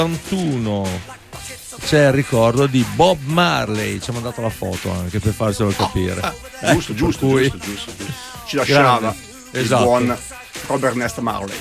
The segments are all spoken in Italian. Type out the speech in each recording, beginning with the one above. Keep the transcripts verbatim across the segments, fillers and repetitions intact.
quarantuno c'è il ricordo di Bob Marley, ci ha mandato la foto anche per farselo capire. Ah, ah, giusto, ecco, giusto, cui... giusto, giusto, giusto. Ci lasciava Grande. il Esatto. buon Robert Nesta Marley.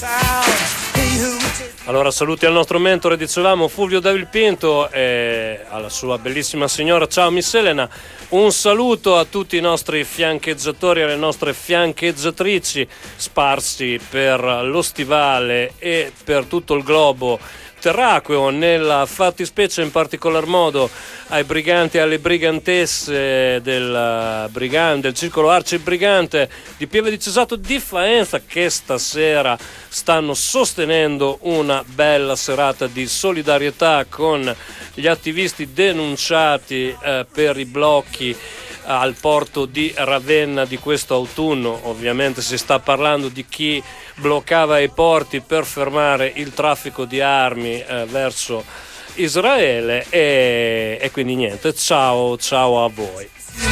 Allora saluti al nostro mentore, dicevamo Fulvio Davil Pinto, e alla sua bellissima signora. Ciao Miss Elena, un saluto a tutti i nostri fiancheggiatori e alle nostre fiancheggiatrici sparsi per lo stivale e per tutto il globo terracqueo, nella fattispecie in particolar modo ai briganti e alle brigantesse del brigante, del circolo arcibrigante di Pieve di Cesato di Faenza, che stasera stanno sostenendo una bella serata di solidarietà con gli attivisti denunciati eh, per i blocchi al porto di Ravenna di questo autunno. Ovviamente si sta parlando di chi bloccava i porti per fermare il traffico di armi eh, verso Israele e, e quindi niente, ciao ciao a voi.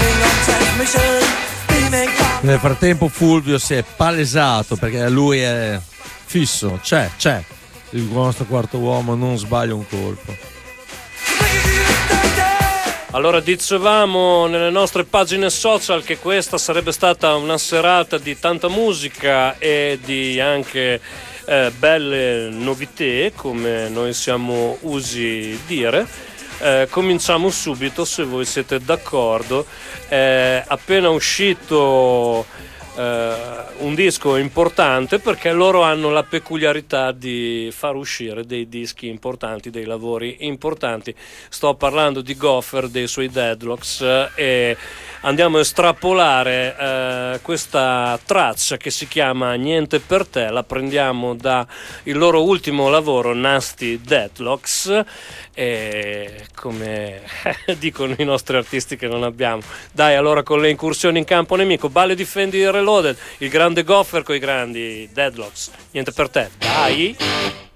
Nel frattempo Fulvio si è palesato perché lui è fisso, c'è, c'è il nostro quarto uomo, non sbaglia un colpo. Allora dicevamo nelle nostre pagine social che questa sarebbe stata una serata di tanta musica e di anche eh, belle novità, come noi siamo usi dire. Eh, cominciamo subito, se voi siete d'accordo. È appena uscito eh, un disco importante, perché loro hanno la peculiarità di far uscire dei dischi importanti, dei lavori importanti. Sto parlando di Goffer, dei suoi Deadlocks, eh, e andiamo a estrapolare eh, questa traccia che si chiama Niente per te. La prendiamo da il loro ultimo lavoro, Nasty Deadlocks, e come dicono i nostri artisti che non abbiamo. Dai, allora, con le incursioni in campo nemico, Balle difendi Reloaded, il grande Goffer con i grandi Deadlocks. Niente per te, dai.